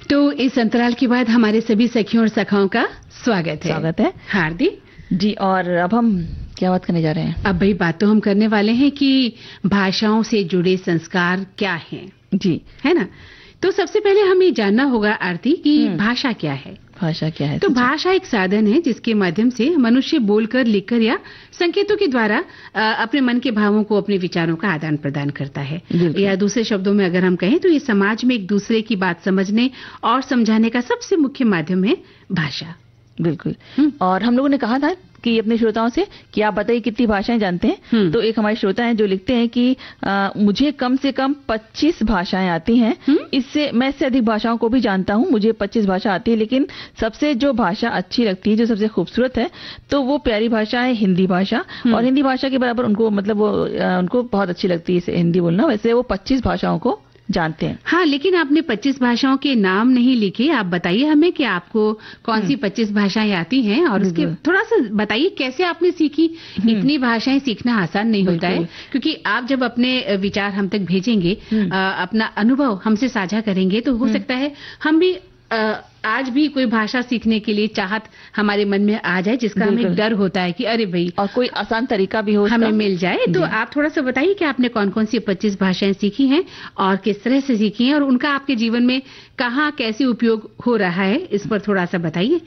तो इस अंतराल के बाद हमारे सभी सखियों और सखाओं का स्वागत है हार्दिक जी। और अब हम क्या बात करने जा रहे हैं? अब भाई बात तो हम करने वाले हैं कि भाषाओं से जुड़े संस्कार क्या हैं जी, है ना। तो सबसे पहले हमें जानना होगा आरती कि भाषा क्या है। भाषा क्या है? तो भाषा एक साधन है जिसके माध्यम से मनुष्य बोलकर, लिखकर या संकेतों के द्वारा अपने मन के भावों को, अपने विचारों का आदान प्रदान करता है। या दूसरे शब्दों में अगर हम कहें तो ये समाज में एक दूसरे की बात समझने और समझाने का सबसे मुख्य माध्यम है भाषा। बिल्कुल। और हम लोगों ने कहा था कि अपने श्रोताओं से कि आप बताइए कितनी भाषाएं जानते हैं। तो एक हमारे श्रोता हैं जो लिखते हैं कि मुझे कम से कम 25 भाषाएं आती हैं। मैं इससे अधिक भाषाओं को भी जानता हूं। मुझे 25 भाषा आती है, लेकिन सबसे जो भाषा अच्छी लगती है, जो सबसे खूबसूरत है, तो वो प्यारी भाषा है हिंदी भाषा। और हिंदी भाषा के बराबर उनको उनको बहुत अच्छी लगती है हिंदी बोलना। वैसे वो 25 भाषाओं को जानते हैं। हाँ, लेकिन आपने 25 भाषाओं के नाम नहीं लिखे। आप बताइए हमें कि आपको कौन सी 25 भाषाएं आती हैं और उसके थोड़ा सा बताइए कैसे आपने सीखी। इतनी भाषाएं सीखना आसान नहीं होता है, क्योंकि आप जब अपने विचार हम तक भेजेंगे, अपना अनुभव हमसे साझा करेंगे, तो हो सकता है हम भी आज भी कोई भाषा सीखने के लिए चाहत हमारे मन में आ जाए, जिसका हमें एक डर होता है कि अरे भाई, और कोई आसान तरीका भी हो हमें मिल जाए। तो आप थोड़ा सा बताइए कि आपने कौन कौन सी 25 भाषाएं सीखी हैं और किस तरह से सीखी हैं और उनका आपके जीवन में कहाँ कैसे उपयोग हो रहा है, इस पर थोड़ा सा बताइए।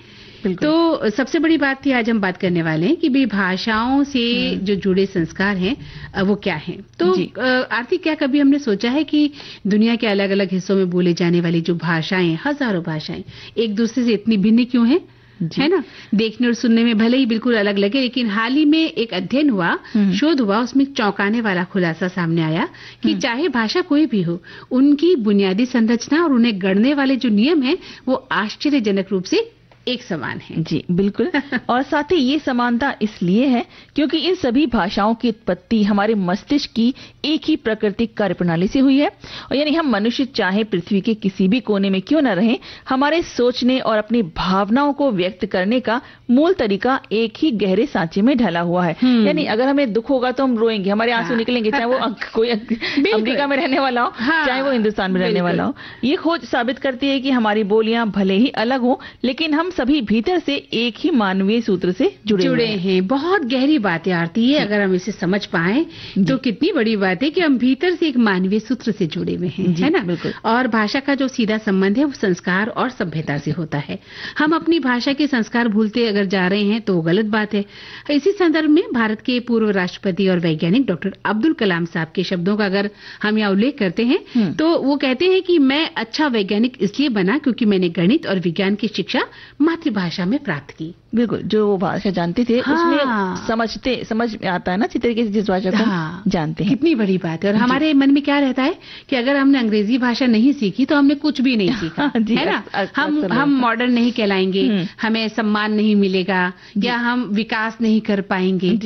तो सबसे बड़ी बात थी आज हम बात करने वाले हैं कि भाई भाषाओं से जो जुड़े संस्कार हैं वो क्या हैं। तो आरती, क्या कभी हमने सोचा है कि दुनिया के अलग अलग हिस्सों में बोले जाने वाली जो भाषाएं, हजारों भाषाएं, एक दूसरे से इतनी भिन्न क्यों हैं? है ना। देखने और सुनने में भले ही बिल्कुल अलग लगे, लेकिन हाल ही में एक अध्ययन हुआ, शोध हुआ, उसमें चौंकाने वाला खुलासा सामने आया कि चाहे भाषा कोई भी हो, उनकी बुनियादी संरचना और उन्हें गढ़ने वाले जो नियम हैं वो आश्चर्यजनक रूप से एक समान है। जी बिल्कुल। और साथ ही ये समानता इसलिए है क्योंकि इन सभी भाषाओं की उत्पत्ति हमारे मस्तिष्क की एक ही प्राकृतिक कार्यप्रणाली से हुई है। और यानी हम मनुष्य चाहे पृथ्वी के किसी भी कोने में क्यों न रहें, हमारे सोचने और अपनी भावनाओं को व्यक्त करने का मूल तरीका एक ही गहरे सांचे में ढला हुआ है। यानी अगर हमें दुख होगा तो हम रोएंगे, हमारे आंसू निकलेंगे, चाहे वो कोई अमेरिका में रहने वाला हो, चाहे वो हिंदुस्तान में रहने वाला हो। ये खोज साबित करती है कि हमारी बोलियां भले ही अलग हो, लेकिन हम सभी भीतर से एक ही मानवीय सूत्र से जुड़े हैं। बहुत गहरी बात है आरती है। अगर हम इसे समझ पाए तो कितनी बड़ी बात है कि हम भीतर से एक मानवीय सूत्र से जुड़े हुए हैं, है ना। और भाषा का जो सीधा संबंध है वो संस्कार और सभ्यता से होता है। हम अपनी भाषा के संस्कार भूलते अगर जा रहे हैं तो गलत बात है। इसी संदर्भ में भारत के पूर्व राष्ट्रपति और वैज्ञानिक डॉक्टर अब्दुल कलाम साहब के शब्दों का अगर हम यहाँ उल्लेख करते हैं तो वो कहते हैं कि मैं अच्छा वैज्ञानिक इसलिए बना क्योंकि मैंने गणित और विज्ञान की शिक्षा मातृभाषा में प्राप्त की। बिल्कुल, जो वो भाषा जानते थे उसमें समझ में आता है ना, अच्छी तरीके से जिस भाषा को जानते हैं। कितनी बड़ी बात है। और हमारे मन में क्या रहता है कि अगर हमने अंग्रेजी भाषा नहीं सीखी तो हमने कुछ भी नहीं सीखा, है ना। हम मॉडर्न नहीं कहलाएंगे, हमें सम्मान नहीं मिलेगा, या हम विकास नहीं कर पाएंगे।